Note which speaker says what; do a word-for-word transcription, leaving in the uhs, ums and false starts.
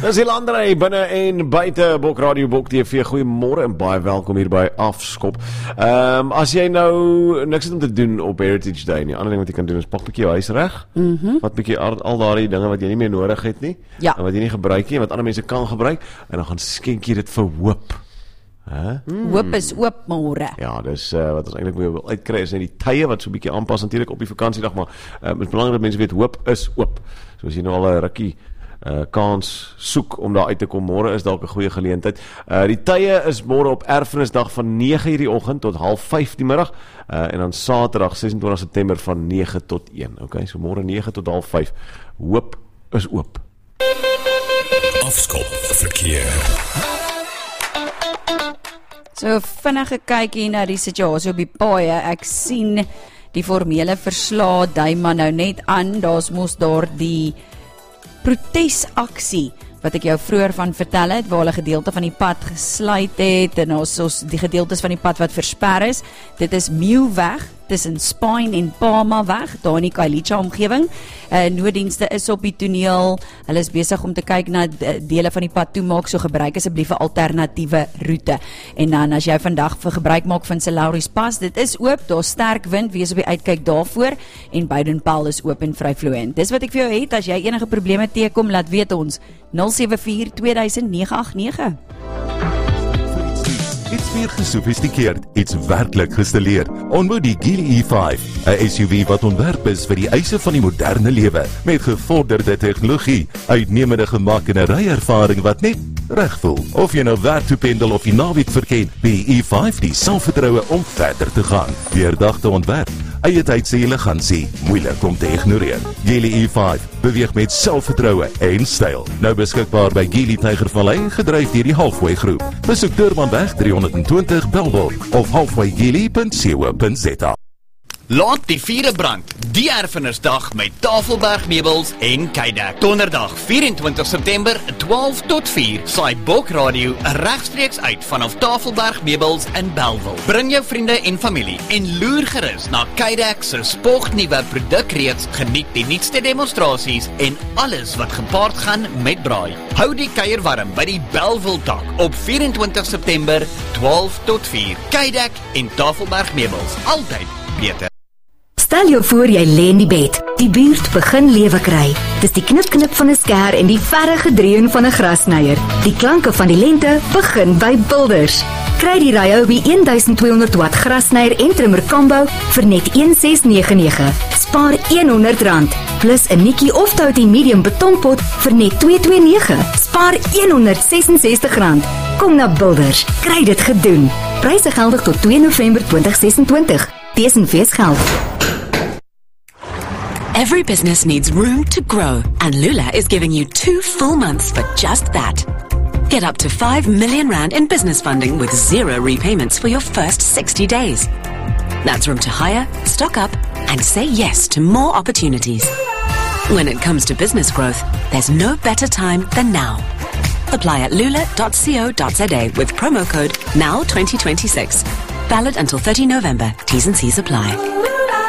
Speaker 1: Dis die André binne en buite Bok Radio Bok T V. Goeiemôre en baie welkom hier by Afskop. Ehm um, as jy nou niks het om te doen op Heritage Day nie, ander ding wat jy kan doen is pak 'n bietjie jou huis reg.
Speaker 2: Mhm. Mm
Speaker 1: Wat 'n bietjie al, al daardie dinge wat jy nie meer nodig het nie,
Speaker 2: ja.
Speaker 1: en wat jy nie gebruik nie, wat ander mense kan gebruik, en dan gaan skenk jy dit vir hoop. Huh?
Speaker 2: Mm. Hoop is oop môre.
Speaker 1: Ja, dis uh, wat ons eintlik wil uitkry is net die tye wat so 'n bietjie aanpas natuurlik op die vakansiedag, maar uh, dit is belangrik dat mense weet hoop is oop. So as jy nou al 'n rukkie uh, kans soek om daar uit te kom, môre is dalk 'n goeie geleentheid. Uh, die tye is môre op Erfenisdag van nege uur die oggend tot half vyf die middag, uh, en dan Saterdag ses en twintig September van nege tot een. Okay, so môre nege tot half vyf. Hoop is oop.
Speaker 3: Afskop verkeer.
Speaker 2: So vinnige kykie na die situasie op die paaie. Ek sien die formele verslae dui maar nou net aan. Daar's mos daar die protesaksie wat ek jou vroeër van vertel het, waar hulle gedeelte van die pad gesluit het en ons ons die gedeeltes van die pad wat versper is. Dit is Meeuweg tussen Spine en Palma weg, daar in die Khayelitsha omgewing. Uh, nooddienste is op die toneel. Hulle is besig om te kyk na dele van die pad toemaak, so gebruik asseblief 'n alternatiewe roete. En dan as jy vandag vir gebruik maak van Saint Lauries Pas, dit is oop, daar's sterk wind, wees op die uitkyk daarvoor en Beiden-Paul is oop en vryvloeiend. Dis wat ek vir jou het. As jy enige probleme teekom, laat weet ons nul sewe vier twee duisend nege agt nege.
Speaker 4: Iets meer gesofistikeerd, iets werklik gestileerd. Ontmoet die Geely E vyf, 'n S U V wat ontwerp is vir die eise van die moderne lewe, met gevorderde tegnologie, uitnemende gemak en 'n ryervaring wat net reg voel. Of jy nou werk toe pendel of die naweek verken, die E vyf die selfvertroue om verder te gaan. Deurdagte ontwerp, eie tyd se elegansie, moeilik om te ignoreer. Geely E vyf beweeg met selfvertroue en styl. Nou beskikbaar by Geely Tygervallei, gedryf deur die Halfway Groep. Besoek Durbanweg driehonderdtwintig Bellville of halfway geely punt co punt za.
Speaker 5: Laat die vierde brand, die Erfenisdag met Tafelberg Meubels en Kydeck. Donderdag vyf en twintig September twaalf tot vier saai Bok Radio regstreeks uit vanaf Tafelberg Meubels in Bellville. Bring jou vriende en familie en loer gerus na Kydeck se spognuwe produkreeks. Geniet die nuutste demonstrasies en alles wat gepaard gaan met braai. Hou die kuier warm by die Bellville tak op vyf en twintig September twaalf tot vier. Kydeck en Tafelberg Meubels, altyd beter.
Speaker 6: Stel jou voor jy lê in die bed. Die buurt begin lewe kry. Dis die knip-knip van 'n skêr en die verre gedreun van 'n grasnyer. Die klanke van die lente begin by Builders. Kry die Ryobi twaalf honderd watt grasnyer en trimmer combo vir net een ses nege nege. Spaar honderd rand plus 'n nikkie of touty medium betonpot vir net twee twee nege. Spaar honderd ses ses nege rand. Kom na Builders. Kry dit gedoen. Pryse geldig tot twee November twintig ses en twintig. Dis en fees geld.
Speaker 7: Every business needs room to grow, and Lula is giving you two full months for just that. Get up to five million rand in business funding with zero repayments for your first sixty days. That's room to hire, stock up, and say yes to more opportunities. When it comes to business growth, there's no better time than now. Apply at lula dot co dot za with promo code N O W twenty twenty-six. Valid until thirty November. T's and C's apply.